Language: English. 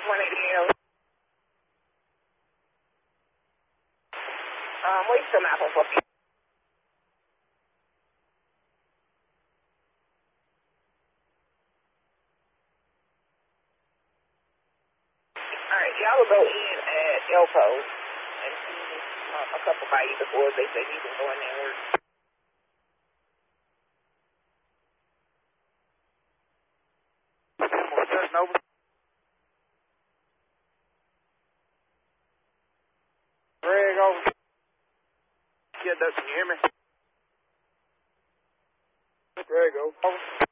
180L. Wait till map on 4. Alright, y'all will go in at Elpo and see a couple by you before they say you can go in there and work. Nova. Greg over. Yeah, can you hear me? Greg over.